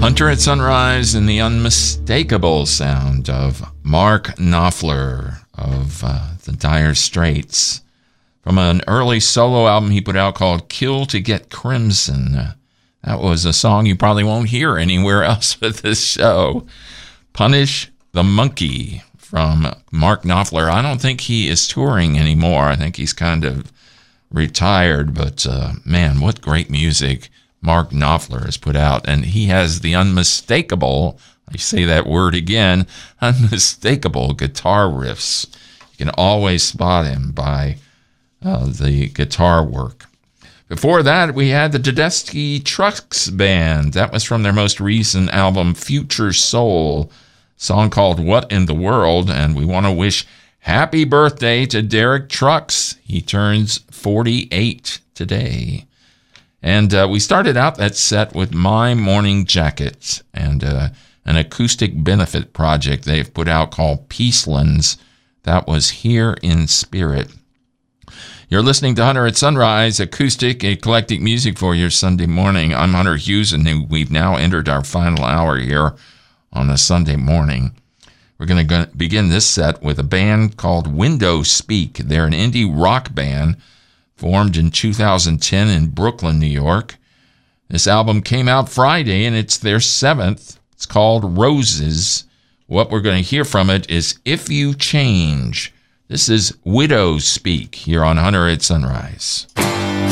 Hunter at Sunrise and the unmistakable sound of Mark Knopfler of the Dire Straits from an early solo album he put out called Kill to Get Crimson. That was a song you probably won't hear anywhere else with this show. Punish the Monkey from Mark Knopfler. I don't think he is touring anymore. I think he's kind of retired, but man, what great music Mark Knopfler has put out. And he has the unmistakable, I say that word again, unmistakable guitar riffs. You can always spot him by the guitar work. Before that, we had the Tedeschi Trucks Band. That was from their most recent album, Future Soul, song called What in the World. And we want to wish happy birthday to Derek Trucks. He turns 48 today. And we started out that set with My Morning Jacket and an acoustic benefit project they've put out called Peacelands. That was Here in Spirit. You're listening to Hunter at Sunrise, acoustic, eclectic music for your Sunday morning. I'm Hunter Hughes, and we've now entered our final hour here on a Sunday morning. We're going to begin this set with a band called Window Speak. They're an indie rock band formed in 2010 in Brooklyn, New York. This album came out Friday, and it's their 7th. It's called Roses. What we're going to hear from it is If You Change. This is Widow Speak here on Hunter at Sunrise.